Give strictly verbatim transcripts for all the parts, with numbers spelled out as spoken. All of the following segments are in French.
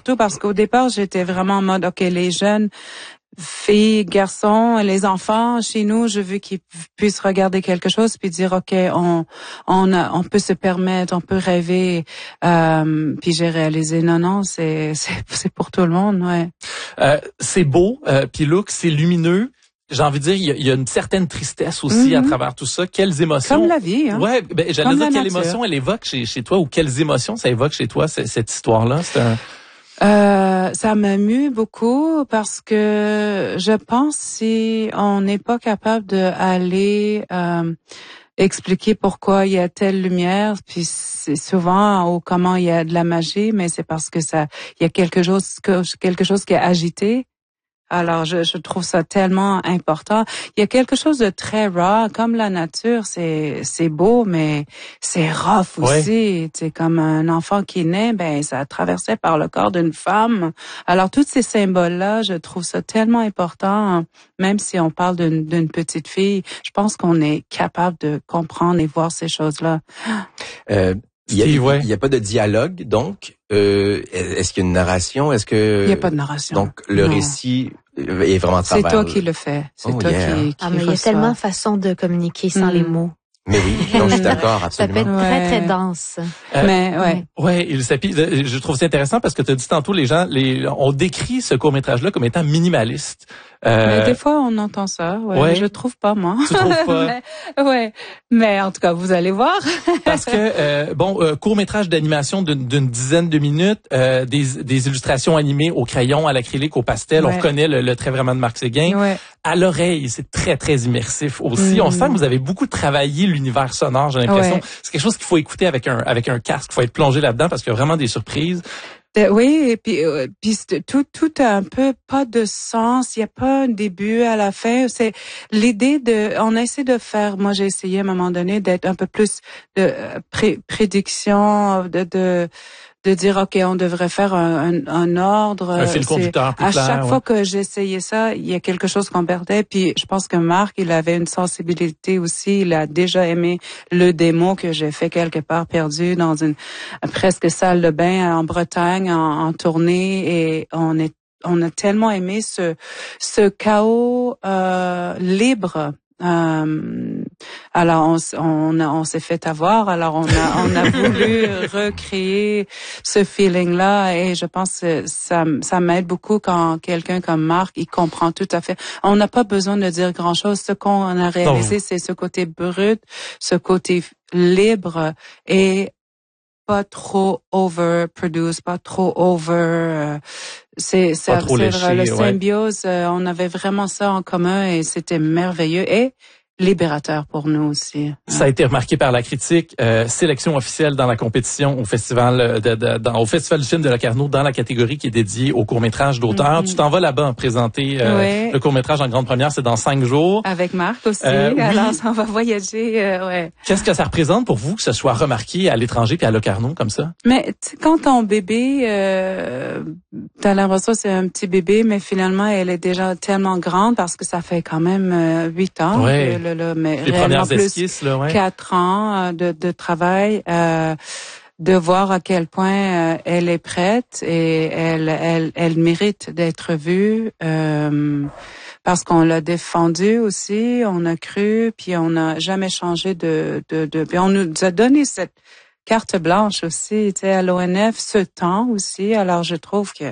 surtout parce qu'au départ, j'étais vraiment en mode, OK, les jeunes filles, garçons, les enfants chez nous, je veux qu'ils puissent regarder quelque chose puis dire, OK, on on a, on peut se permettre, on peut rêver. Euh, puis j'ai réalisé, non, non, c'est c'est c'est pour tout le monde, ouais. Euh, c'est beau, euh, puis look, c'est lumineux. J'ai envie de dire, il y a, il y a une certaine tristesse aussi mm-hmm. à travers tout ça. Quelles émotions? Comme la vie, hein. Ouais, ben j'allais Comme dire quelle nature. émotion elle évoque chez chez toi ou quelles émotions ça évoque chez toi cette, cette histoire-là. C'est un Euh, ça m'amuse beaucoup parce que je pense si on n'est pas capable d'aller euh, expliquer pourquoi il y a telle lumière, puis c'est souvent ou comment il y a de la magie, mais c'est parce que ça, il y a quelque chose que quelque chose qui est agité. Alors, je, je trouve ça tellement important. Il y a quelque chose de très raw, comme la nature, c'est c'est beau, mais c'est rough aussi. C'est comme un enfant qui naît, ben ça a traversé par le corps d'une femme. Alors, tous ces symboles-là, je trouve ça tellement important. Même si on parle d'une d'une petite fille, je pense qu'on est capable de comprendre et voir ces choses-là. Euh, il y a, Steve, ouais. il y a pas de dialogue, donc euh, est-ce qu'il y a une narration? Est-ce que il y a pas de narration? Donc le non. récit est vraiment à travers. C'est toi qui le fais. C'est oh, toi yeah. qui, qui Ah, mais il y a reçoit. tellement de façons de communiquer sans mm. les mots. Mais oui, non, je suis d'accord, Ça peut absolument. être très, Ouais. très dense. Euh, mais ouais. Ouais, il s'appuie. Je trouve ça intéressant parce que tu as dit tantôt, les gens, les, on décrit ce court-métrage-là comme étant minimaliste. Euh, Mais des fois, on entend ça. Ouais, ouais. Mais je trouve pas, moi. Tu trouves pas? mais, ouais. Mais en tout cas, vous allez voir. Parce que, euh, bon, euh, court-métrage d'animation d'une, d'une dizaine de minutes, euh, des, des illustrations animées au crayon, à l'acrylique, au pastel. Ouais. On reconnaît le, le trait vraiment de Marc Séguin. Ouais. À l'oreille, c'est très, très immersif aussi. Mm. On sent que vous avez beaucoup travaillé l'univers sonore, j'ai l'impression. Ouais. C'est quelque chose qu'il faut écouter avec un, avec un casque. Il faut être plongé là-dedans parce qu'il y a vraiment des surprises. Euh, oui, et puis, euh, puis tout, tout a un peu pas de sens. Il y a pas un début à la fin. C'est l'idée de, on essaie de faire. Moi, j'ai essayé à un moment donné d'être un peu plus de euh, pré, prédiction, de, de de dire ok, on devrait faire un, un, un ordre. Un fil conducteur plus à clair. chaque ouais. fois que j'essayais ça, il y a quelque chose qu'on perdait. Puis je pense que Marc, il avait une sensibilité aussi. Il a déjà aimé le démo que j'ai fait quelque part perdu dans une presque salle de bain en Bretagne en, en tournée, et on est on a tellement aimé ce ce chaos euh, libre. Euh, alors on, on, a, on s'est fait avoir, alors on a, on a voulu recréer ce feeling-là, et je pense que ça, ça m'aide beaucoup quand quelqu'un comme Marc, il comprend tout à fait. On n'a pas besoin de dire grand-chose. Ce qu'on a réalisé, non. c'est ce côté brut, ce côté libre et pas trop overproduce, pas trop over. Euh, c'est c'est, trop c'est léché, vrai, le ouais. symbiose. Euh, on avait vraiment ça en commun et c'était merveilleux et libérateur pour nous aussi. Ça a été remarqué par la critique. Euh, sélection officielle dans la compétition au festival de, de, dans, au festival du film de Locarno dans la catégorie qui est dédiée au court-métrage d'auteur. Mm-hmm. Tu t'en vas là-bas présenter euh, oui. le court-métrage en grande première. C'est dans cinq jours. Avec Marc aussi. Euh, oui. Alors on va voyager. Euh, ouais. Qu'est-ce que ça représente pour vous que ce soit remarqué à l'étranger puis à Locarno comme ça? Mais quand ton bébé, euh, t'as l'impression que c'est un petit bébé, mais finalement elle est déjà tellement grande parce que ça fait quand même euh, huit ans. Ouais. Que, Le, le, mais les premières esquisses, là, ouais. Quatre ans de, de travail, euh, de voir à quel point euh, elle est prête et elle, elle, elle mérite d'être vue, euh, parce qu'on l'a défendue aussi, on a cru, puis on n'a jamais changé de, de, de, puis on nous a donné cette carte blanche aussi, tu sais, à l'O N F, ce temps aussi. Alors je trouve que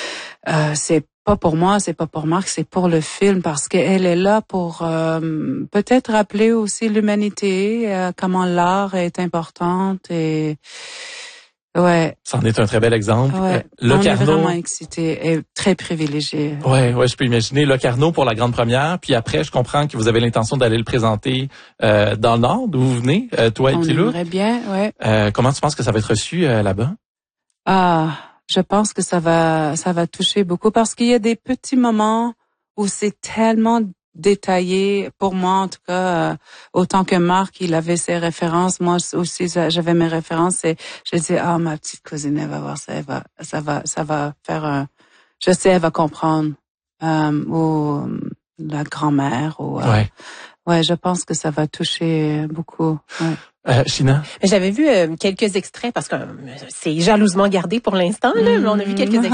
euh, c'est pas pour moi, c'est pas pour Marc, c'est pour le film, parce qu'elle est là pour euh, peut-être rappeler aussi l'humanité, euh, comment l'art est importante et ouais. C'en est un très bel exemple. Ouais. Locarno, on est vraiment excité et très privilégié. Ouais, ouais, je peux imaginer Locarno pour la grande première, puis après, je comprends que vous avez l'intention d'aller le présenter euh, dans le Nord, d'où vous venez, euh, toi et Pilou. On aimerait bien, ouais. Euh, comment tu penses que ça va être reçu euh, là-bas? Ah. Je pense que ça va, ça va toucher beaucoup parce qu'il y a des petits moments où c'est tellement détaillé. Pour moi, en tout cas, euh, autant que Marc, il avait ses références. Moi aussi, j'avais mes références et je disais, ah, ma petite cousine, elle va voir ça, elle va, ça va, ça va faire un, je sais, elle va comprendre, euh, ou la grand-mère ou, euh, ouais. ouais, je pense que ça va toucher beaucoup. Ouais. Euh, China? J'avais vu euh, quelques extraits parce que euh, c'est jalousement gardé pour l'instant, là, mais on a vu quelques extraits.